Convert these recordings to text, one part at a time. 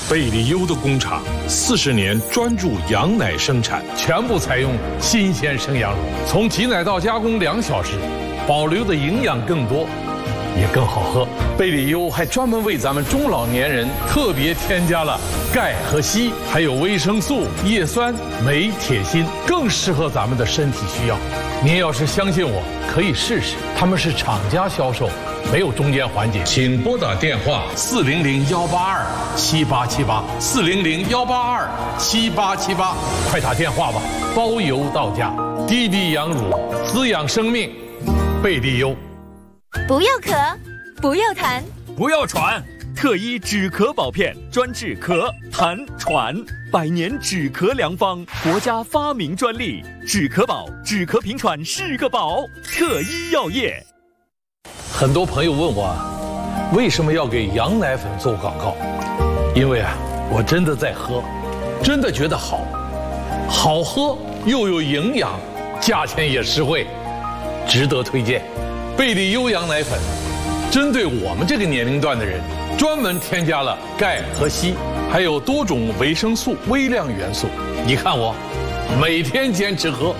贝里优的工厂40年专注羊奶生产，全部采用新鲜生羊乳，从挤奶到加工2小时，保留的营养更多，也更好喝。贝里优还专门为咱们中老年人特别添加了钙和硒，还有维生素、叶酸、镁、铁、锌，更适合咱们的身体需要。您要是相信我，可以试试，他们是厂家销售，没有中间环节。请拨打电话400-182-7878，400-182-7878，快打电话吧，包邮到家。低低羊乳，滋养生命，贝利优。 不要咳，不要痰， 不要喘，特医止咳宝片，专治咳、痰、喘，100年止咳良方，国家发明专利，止咳宝，止咳平喘是个宝，特医药业。 很多朋友问我，为什么要给羊奶粉做广告？因为我真的在喝，真的觉得好，好喝又有营养，价钱也实惠，值得推荐。贝利优羊奶粉，针对我们这个年龄段的人，专门添加了钙和硒，还有多种维生素、微量元素。你看我，每天坚持喝。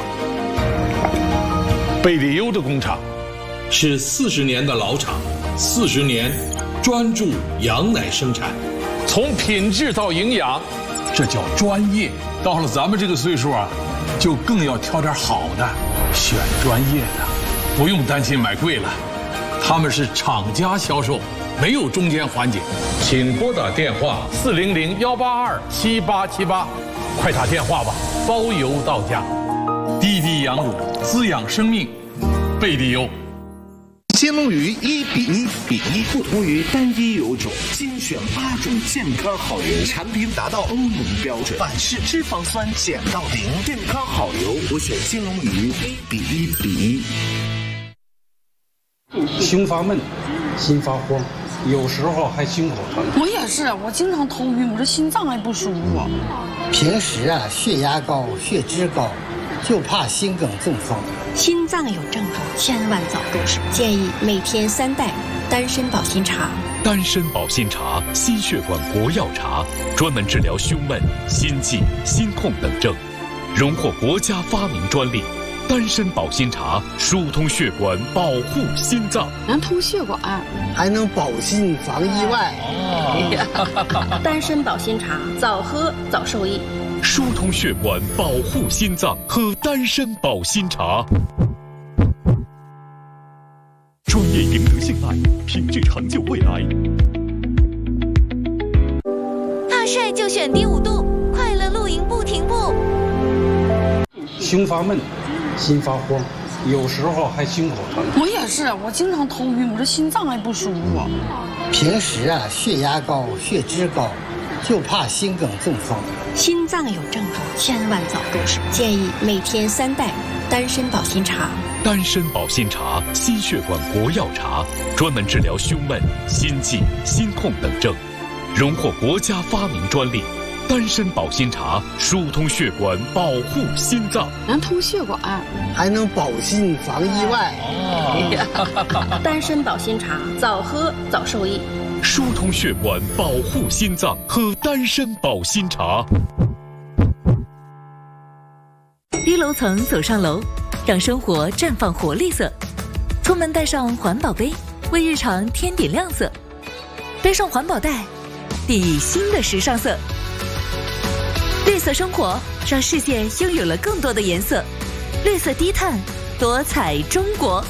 贝利优的工厂是40年的老厂，40年专注羊奶生产，从品质到营养，这叫专业。到了咱们这个岁数就更要挑点好的，选专业的。不用担心买贵了，他们是厂家销售，没有中间环节。请拨打电话400-182-7878，快打电话吧，包邮到家。低低羊乳，滋养生命，贝利优。 金龙鱼1:1:1，不同于单一油种，精选8种健康好油，产品达到欧盟标准，反式脂肪酸减到0，健康好油，我选金龙鱼1:1:1。 胸发闷，心发慌，有时候还心口疼。 我也是，我经常头晕，我这心脏还不舒服。 平时血压高、血脂高，就怕心梗中风。 心脏有症状，千万早入手。建议每天3袋丹参保心茶。 丹参保心茶，心血管国药茶，专门治疗胸闷、心悸、心痛等症，荣获国家发明专利。丹参保心茶疏通血管，保护心脏， 能通血管， 还能保心防意外。 丹参保心茶，早喝早受益。 疏通血管，保护心脏，喝丹参保心茶。专业赢得信赖，品质长久未来。 怕晒就选低5度，快乐露营不停步。 胸发闷，心发慌，有时候还心口疼。 我也是，我经常头晕，我这心脏还不舒服。 平时血压高、血脂高，就怕心梗中风。 心脏有症状，千万早入手。建议每天3袋丹参保心茶。 丹参保心茶，心血管国药茶，专门治疗胸闷、心悸、心痛等症，荣获国家发明专利。丹参保心茶疏通血管，保护心脏， 能通血管， 还能保心防意外。 丹参保心茶，早喝早受益。 疏通血管，保护心脏，喝丹参保心茶。 低楼层走上楼，让生活绽放活力色。出门带上环保杯，为日常添点亮色。背上环保袋，定义新的时尚色。绿色生活，让世界拥有了更多的颜色。绿色低碳，多彩中国。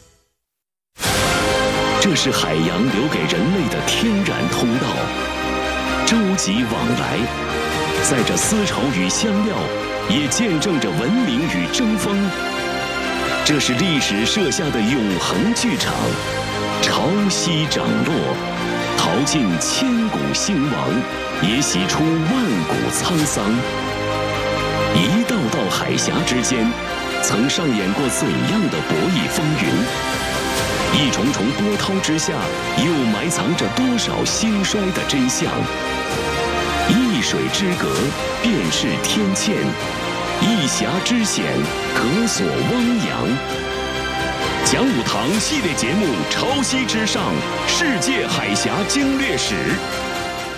这是海洋留给人类的天然通道，舟楫往来，在这思潮与香料，也见证着文明与争锋。这是历史设下的永恒剧场，潮汐涨落，淘尽千古兴亡，也洗出万古沧桑。一道道海峡之间，曾上演过怎样的博弈风云？一重重波涛之下，又埋藏着多少兴衰的真相？一水之隔，便是天堑；一峡之险，可锁汪洋。讲武堂系列节目《潮汐之上：世界海峡经略史》。